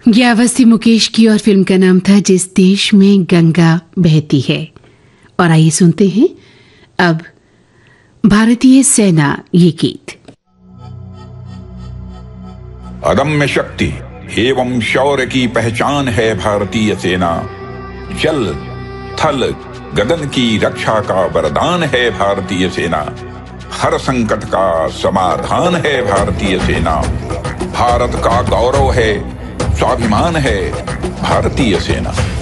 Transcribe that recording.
यह आवाज थी मुकेश की और फिल्म का नाम था जिस देश में गंगा बहती है। और आइए सुनते हैं अब भारतीय सेना ये गीत। अदम्य शक्ति एवं शौर्य की पहचान है भारतीय सेना। जल थल गगन की रक्षा का वरदान है भारतीय सेना। हर संकट का समाधान है भारतीय सेना। भारत का गौरव है, स्वाभिमान है भारतीय सेना।